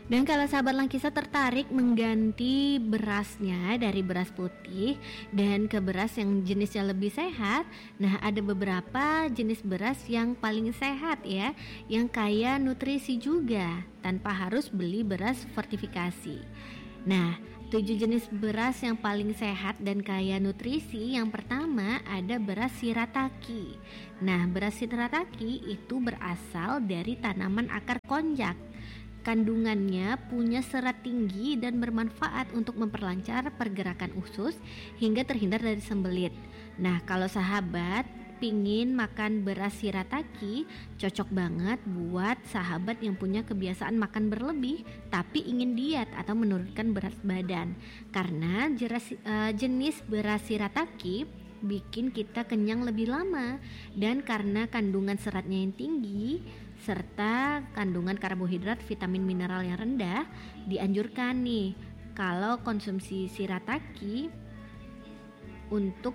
Dan kalau sahabat Langkisa tertarik mengganti berasnya dari beras putih dan ke beras yang jenisnya lebih sehat, nah ada beberapa jenis beras yang paling sehat ya, yang kaya nutrisi juga tanpa harus beli beras fortifikasi. Nah, 7 jenis beras yang paling sehat dan kaya nutrisi. Yang pertama ada beras shirataki. Nah, beras shirataki itu berasal dari tanaman akar konjak. Kandungannya punya serat tinggi dan bermanfaat untuk memperlancar pergerakan usus hingga terhindar dari sembelit. Nah, kalau sahabat pingin makan beras shirataki, cocok banget buat sahabat yang punya kebiasaan makan berlebih tapi ingin diet atau menurunkan berat badan. Karena jenis beras shirataki bikin kita kenyang lebih lama, dan karena kandungan seratnya yang tinggi serta kandungan karbohidrat, vitamin, mineral yang rendah, dianjurkan nih kalau konsumsi shirataki untuk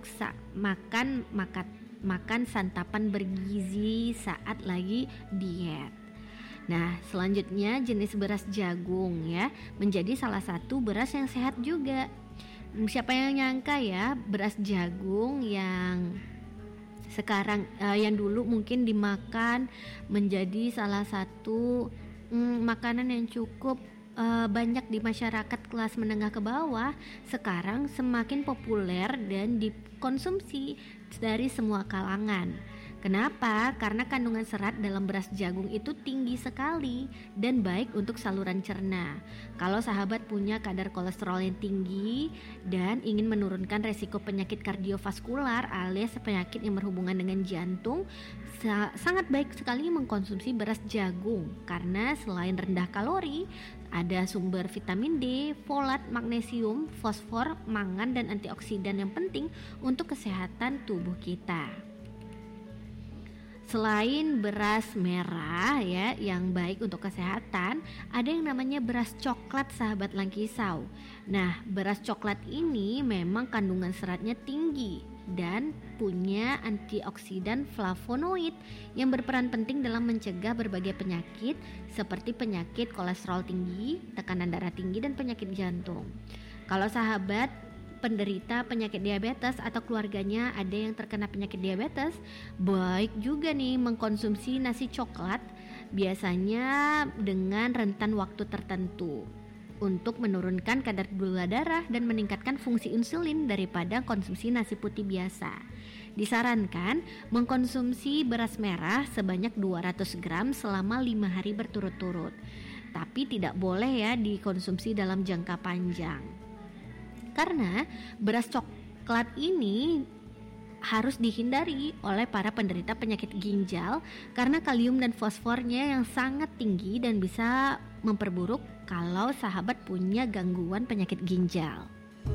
makan santapan bergizi saat lagi diet. Nah, selanjutnya jenis beras jagung ya, menjadi salah satu beras yang sehat juga. Siapa yang nyangka ya, beras jagung yang sekarang yang dulu mungkin dimakan menjadi salah satu makanan yang cukup banyak di masyarakat kelas menengah ke bawah, sekarang semakin populer dan dikonsumsi dari semua kalangan. Kenapa? Karena kandungan serat dalam beras jagung itu tinggi sekali dan baik untuk saluran cerna. Kalau sahabat punya kadar kolesterol yang tinggi dan ingin menurunkan resiko penyakit kardiovaskular alias penyakit yang berhubungan dengan jantung, sangat baik sekali mengkonsumsi beras jagung karena selain rendah kalori, ada sumber vitamin D, folat, magnesium, fosfor, mangan, dan antioksidan yang penting untuk kesehatan tubuh kita. Selain beras merah ya yang baik untuk kesehatan, ada yang namanya beras coklat sahabat Langkisau. Nah, beras coklat ini memang kandungan seratnya tinggi dan punya antioksidan flavonoid yang berperan penting dalam mencegah berbagai penyakit seperti penyakit kolesterol tinggi, tekanan darah tinggi, dan penyakit jantung. Kalau sahabat penderita penyakit diabetes atau keluarganya ada yang terkena penyakit diabetes, baik juga nih mengkonsumsi nasi coklat, biasanya dengan rentan waktu tertentu untuk menurunkan kadar gula darah dan meningkatkan fungsi insulin daripada konsumsi nasi putih biasa. Disarankan mengkonsumsi beras merah sebanyak 200 gram selama 5 hari berturut-turut, tapi tidak boleh ya dikonsumsi dalam jangka panjang. Karena beras coklat ini harus dihindari oleh para penderita penyakit ginjal karena kalium dan fosfornya yang sangat tinggi dan bisa memperburuk kalau sahabat punya gangguan penyakit ginjal.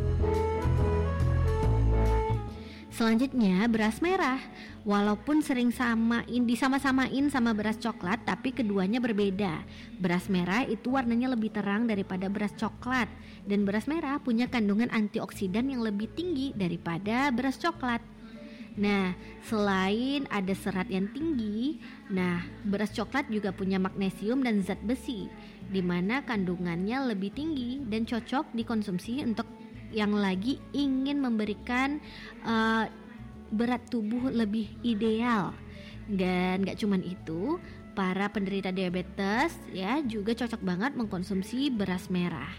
Selanjutnya beras merah. Walaupun sering disama-samain sama beras coklat, tapi keduanya berbeda. Beras merah itu warnanya lebih terang daripada beras coklat, dan beras merah punya kandungan antioksidan yang lebih tinggi daripada beras coklat. Nah, selain ada serat yang tinggi, nah beras coklat juga punya magnesium dan zat besi, di mana kandungannya lebih tinggi dan cocok dikonsumsi untuk yang lagi ingin memberikan berat tubuh lebih ideal. Dan gak cuman itu, para penderita diabetes ya juga cocok banget mengkonsumsi beras merah.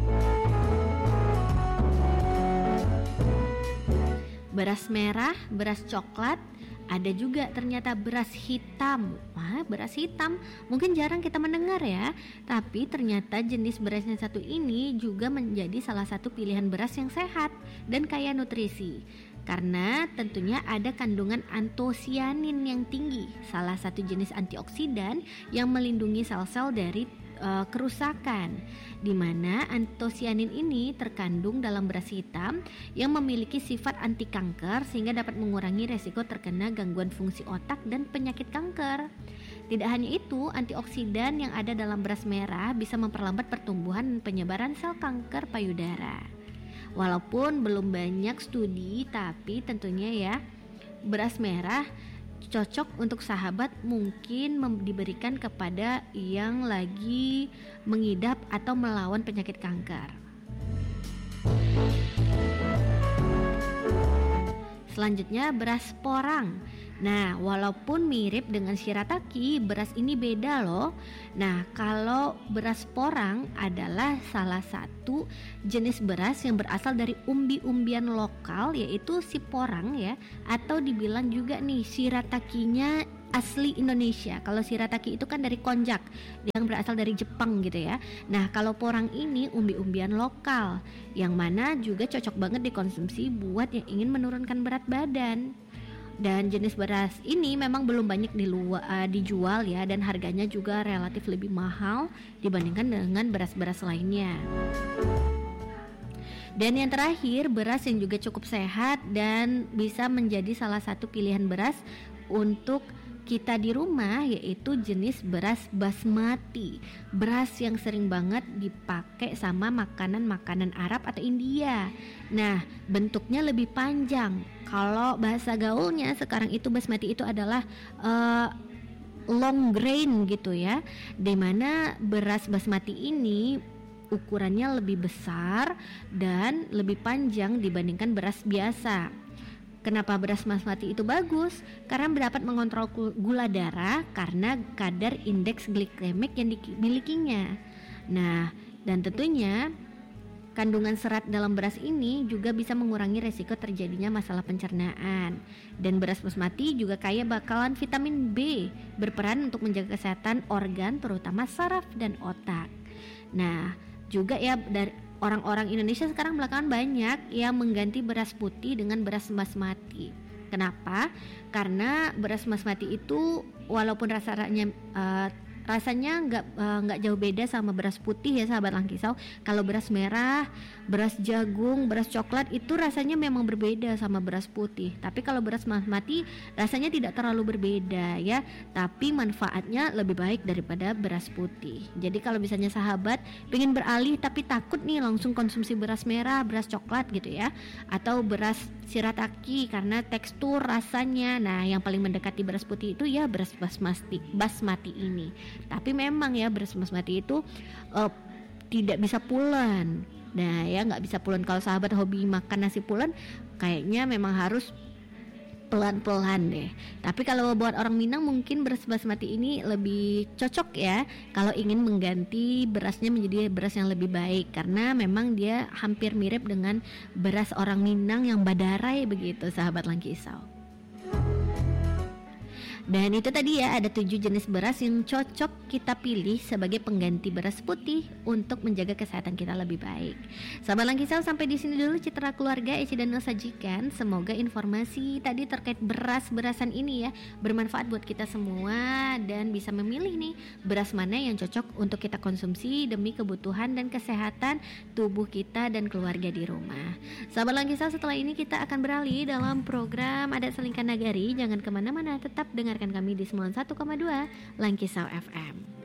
Beras merah, beras coklat, ada juga ternyata beras hitam. Wah, beras hitam mungkin jarang kita mendengar ya, tapi ternyata jenis beras yang satu ini juga menjadi salah satu pilihan beras yang sehat dan kaya nutrisi. Karena tentunya ada kandungan antosianin yang tinggi, salah satu jenis antioksidan yang melindungi sel-sel dari kerusakan, di mana antosianin ini terkandung dalam beras hitam yang memiliki sifat anti kanker sehingga dapat mengurangi resiko terkena gangguan fungsi otak dan penyakit kanker. Tidak hanya itu, antioksidan yang ada dalam beras merah bisa memperlambat pertumbuhan dan penyebaran sel kanker payudara. Walaupun belum banyak studi, tapi tentunya ya beras merah cocok untuk sahabat mungkin diberikan kepada yang lagi mengidap atau melawan penyakit kanker. Selanjutnya beras porang. Nah, walaupun mirip dengan shirataki, beras ini beda loh. Nah, kalau beras porang adalah salah satu jenis beras yang berasal dari umbi-umbian lokal, yaitu si porang ya, atau dibilang juga nih shiratakinya asli Indonesia. Kalau shirataki itu kan dari konjac yang berasal dari Jepang gitu ya. Nah, kalau porang ini umbi-umbian lokal yang mana juga cocok banget dikonsumsi buat yang ingin menurunkan berat badan. Dan jenis beras ini memang belum banyak dijual ya, dan harganya juga relatif lebih mahal dibandingkan dengan beras-beras lainnya. Dan yang terakhir, beras yang juga cukup sehat dan bisa menjadi salah satu pilihan beras untuk kita di rumah, yaitu jenis beras basmati. Beras yang sering banget dipakai sama makanan-makanan Arab atau India. Nah, bentuknya lebih panjang. Kalau bahasa gaulnya sekarang itu basmati itu adalah long grain gitu ya. Dimana beras basmati ini ukurannya lebih besar dan lebih panjang dibandingkan beras biasa. Kenapa beras basmati itu bagus? Karena dapat mengontrol gula darah karena kadar indeks glikemik yang dimilikinya. Nah, dan tentunya kandungan serat dalam beras ini juga bisa mengurangi resiko terjadinya masalah pencernaan. Dan beras basmati juga kaya bakalan vitamin B, berperan untuk menjaga kesehatan organ terutama saraf dan otak. Nah, juga ya dari orang-orang Indonesia sekarang belakangan banyak yang mengganti beras putih dengan beras basmati. Kenapa? Karena beras basmati itu walaupun rasanya nggak jauh beda sama beras putih ya sahabat Langkisau. Kalau beras merah, beras jagung, beras coklat itu rasanya memang berbeda sama beras putih. Tapi kalau beras basmati rasanya tidak terlalu berbeda ya, tapi manfaatnya lebih baik daripada beras putih. Jadi kalau misalnya sahabat pengen beralih tapi takut nih langsung konsumsi beras merah, beras coklat gitu ya, atau beras shirataki karena tekstur rasanya, nah yang paling mendekati beras putih itu ya beras basmati ini. Tapi memang ya beras basmati itu tidak bisa pulen. Nah ya nggak bisa pulen. Kalau sahabat hobi makan nasi pulen, kayaknya memang harus pelan-pelan deh. Tapi kalau buat orang Minang mungkin beras basmati ini lebih cocok ya kalau ingin mengganti berasnya menjadi beras yang lebih baik, karena memang dia hampir mirip dengan beras orang Minang yang badarai begitu sahabat Langkisau. Dan itu tadi ya, ada 7 jenis beras yang cocok kita pilih sebagai pengganti beras putih untuk menjaga kesehatan kita lebih baik. Sahabat Langkisau, sampai di sini dulu Citra Keluarga Eci dan Nur sajikan. Semoga informasi tadi terkait beras-berasan ini ya bermanfaat buat kita semua dan bisa memilih nih beras mana yang cocok untuk kita konsumsi demi kebutuhan dan kesehatan tubuh kita dan keluarga di rumah. Sahabat Langkisau, setelah ini kita akan beralih dalam program Adat Selingkan Nagari. Jangan kemana-mana, tetap dengarkan kami di 91,2 Langkisau FM.